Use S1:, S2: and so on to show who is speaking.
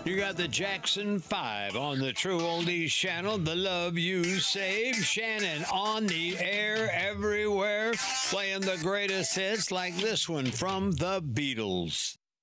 S1: You got the Jackson 5 on the True Oldies channel. The Love You Save. Shannon on the air everywhere, playing the greatest hits like this one from the Beatles.